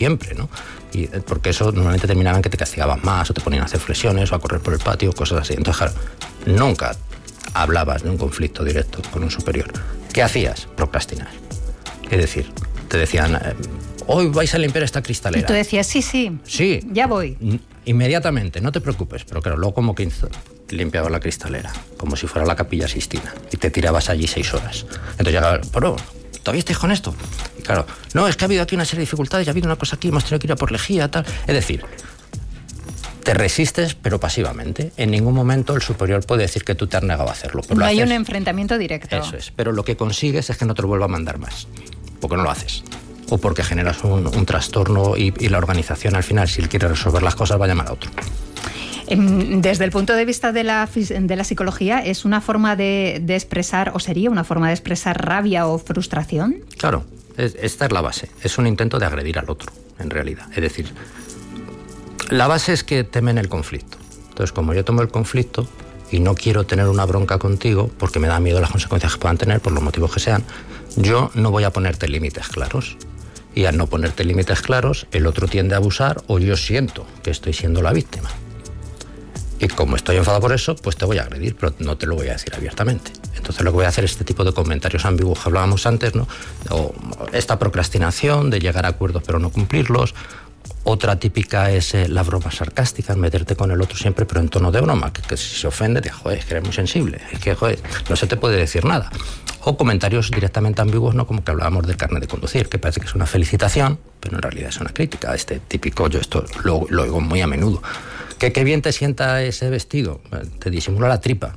siempre, ¿no? Y porque eso normalmente terminaba en que te castigaban más, o te ponían a hacer flexiones, o a correr por el patio, cosas así. Entonces, claro, nunca hablabas de un conflicto directo con un superior. ¿Qué hacías? Procrastinar. Es decir, te decían, hoy vais a limpiar esta cristalera. Y tú decías, sí, ya voy. Inmediatamente, no te preocupes. Pero claro, luego como que limpiabas la cristalera, como si fuera la Capilla Sixtina, y te tirabas allí 6 horas. Entonces llegaba, pero ¿todavía estáis con esto? Y claro, no, es que ha habido aquí una serie de dificultades, ya ha habido una cosa aquí, hemos tenido que ir a por lejía, tal. Es decir, te resistes, pero pasivamente. En ningún momento el superior puede decir que tú te has negado a hacerlo. Pero no hay un enfrentamiento directo. Eso es. Pero lo que consigues es que no te lo vuelva a mandar más, porque no lo haces. O porque generas un trastorno y la organización al final, si él quiere resolver las cosas, va a llamar a otro. Desde el punto de vista de la psicología, ¿es una forma de expresar, o sería una forma de expresar rabia o frustración? Claro, esta es la base. Es un intento de agredir al otro, en realidad. Es decir, la base es que temen el conflicto. Entonces, como yo tomo el conflicto y no quiero tener una bronca contigo porque me da miedo las consecuencias que puedan tener, por los motivos que sean, yo no voy a ponerte límites claros. Y al no ponerte límites claros, el otro tiende a abusar, o yo siento que estoy siendo la víctima. Y como estoy enfadado por eso, pues te voy a agredir, pero no te lo voy a decir abiertamente. Entonces lo que voy a hacer es este tipo de comentarios ambiguos que hablábamos antes, ¿no? O esta procrastinación de llegar a acuerdos pero no cumplirlos. Otra típica es la broma sarcástica, meterte con el otro siempre, pero en tono de broma, que si se ofende, te joder, es que eres muy sensible, es que joder, no se te puede decir nada. O comentarios directamente ambiguos, ¿no? Como que hablábamos del carnet de conducir, que parece que es una felicitación, pero en realidad es una crítica. Este típico, yo esto lo oigo muy a menudo. Que qué bien te sienta ese vestido, te disimula la tripa.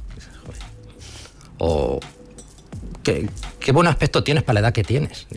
O qué buen aspecto tienes para la edad que tienes.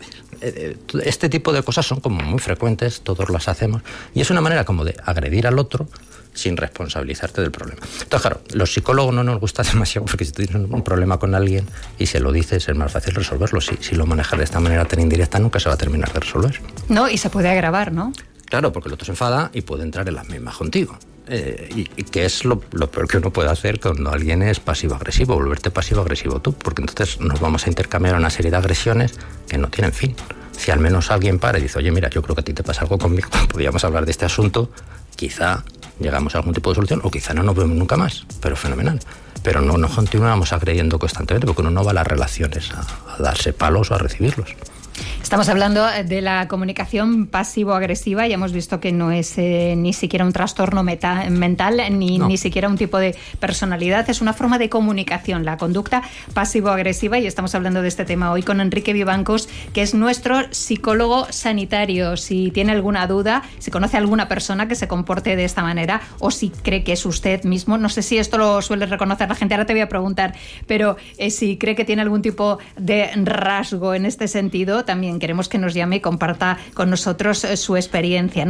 Este tipo de cosas son como muy frecuentes, todos las hacemos, y es una manera como de agredir al otro sin responsabilizarte del problema. Entonces, claro, los psicólogos no nos gusta demasiado, porque si tú tienes un problema con alguien y se lo dices, es más fácil resolverlo. Si lo manejas de esta manera tan indirecta, nunca se va a terminar de resolver. No, y se puede agravar, ¿no? Claro, porque el otro se enfada y puede entrar en las mismas contigo. Y que es lo peor que uno puede hacer cuando alguien es pasivo-agresivo, volverte pasivo-agresivo tú, porque entonces nos vamos a intercambiar una serie de agresiones que no tienen fin. Si al menos alguien para y dice, oye, mira, yo creo que a ti te pasa algo conmigo, podríamos hablar de este asunto, quizá llegamos a algún tipo de solución, o quizá no nos vemos nunca más, pero fenomenal. Pero no nos continuamos agrediendo constantemente, porque uno no va a las relaciones a darse palos o a recibirlos. Estamos hablando de la comunicación pasivo-agresiva y hemos visto que no es ni siquiera un trastorno mental ni siquiera un tipo de personalidad, es una forma de comunicación, la conducta pasivo-agresiva, y estamos hablando de este tema hoy con Enrique Vivancos, que es nuestro psicólogo sanitario. Si tiene alguna duda, si conoce a alguna persona que se comporte de esta manera o si cree que es usted mismo, no sé si esto lo suele reconocer la gente, ahora te voy a preguntar, pero si cree que tiene algún tipo de rasgo en este sentido, también queremos que nos llame y comparta con nosotros su experiencia.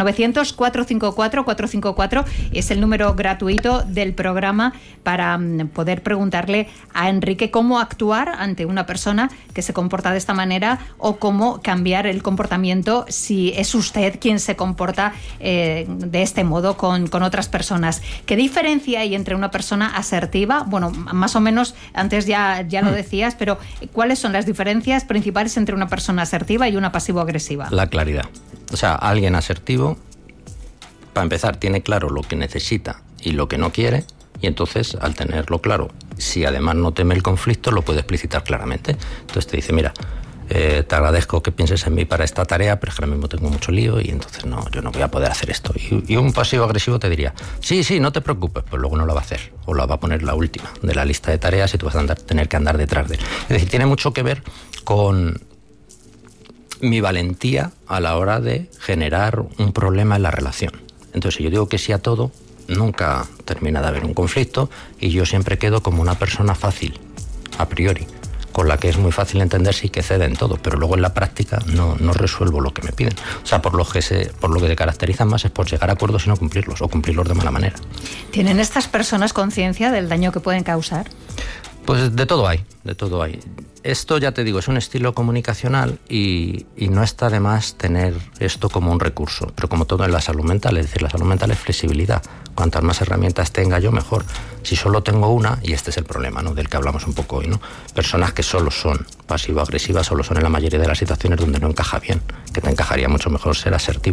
900-454-454 es el número gratuito del programa para poder preguntarle a Enrique cómo actuar ante una persona que se comporta de esta manera o cómo cambiar el comportamiento si es usted quien se comporta de este modo con otras personas. ¿Qué diferencia hay entre una persona asertiva? Bueno, más o menos antes ya lo decías, pero ¿cuáles son las diferencias principales entre una persona asertiva y una pasivo-agresiva? La claridad. O sea, alguien asertivo, para empezar, tiene claro lo que necesita y lo que no quiere, y entonces, al tenerlo claro, si además no teme el conflicto, lo puede explicitar claramente. Entonces te dice, mira, te agradezco que pienses en mí para esta tarea, pero es que ahora mismo tengo mucho lío y entonces no, yo no voy a poder hacer esto. Y un pasivo-agresivo te diría, sí, no te preocupes, pues luego no la va a hacer, o la va a poner la última de la lista de tareas y tú vas a tener que andar detrás de él. Es decir, tiene mucho que ver con mi valentía a la hora de generar un problema en la relación. Entonces, si yo digo que sí a todo, nunca termina de haber un conflicto y yo siempre quedo como una persona fácil, a priori, con la que es muy fácil entenderse y que cede en todo, pero luego en la práctica no resuelvo lo que me piden. O sea, por lo que se caracterizan más es por llegar a acuerdos y no cumplirlos, o cumplirlos de mala manera. ¿Tienen estas personas conciencia del daño que pueden causar? Pues de todo hay, de todo hay. Esto, ya te digo, es un estilo comunicacional y no está de más tener esto como un recurso, pero como todo en la salud mental, es decir, la salud mental es flexibilidad. Cuantas más herramientas tenga yo, mejor. Si solo tengo una, y este es el problema, ¿no?, del que hablamos un poco hoy, ¿no? Personas que solo son pasivo-agresivas, solo son en la mayoría de las situaciones donde no encaja bien, que te encajaría mucho mejor ser asertivo.